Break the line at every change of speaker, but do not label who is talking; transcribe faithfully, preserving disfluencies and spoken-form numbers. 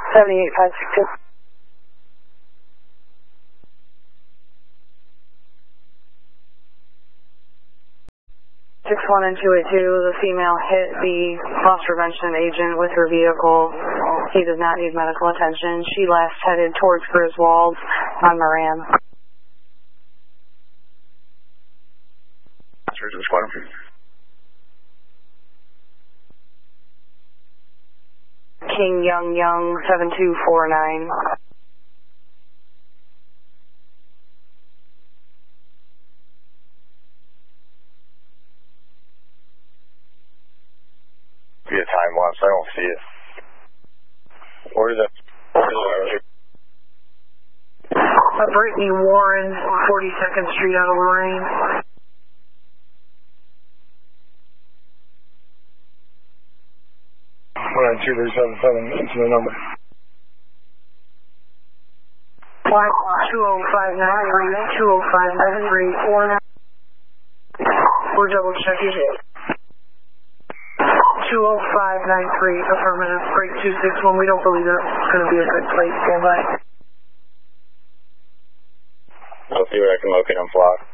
seventy-eight five six two. six one and two eight two, the female hit the loss prevention agent with her vehicle. He does not need medical attention. She last headed towards Griswold on Moran. King Young Young seven two four nine.
Be a time lapse, I don't see it. Where is that?
Uh, Brittany Warren, forty-second Street out of Lorraine.
one nine two three seven seven, into the number.
two oh five nine three, two oh five nine three four nine. We're double checking it. two oh five nine three, affirmative, break two six one. We don't believe it's going to be a good plate. Stand by.
I'll see what I can locate on block.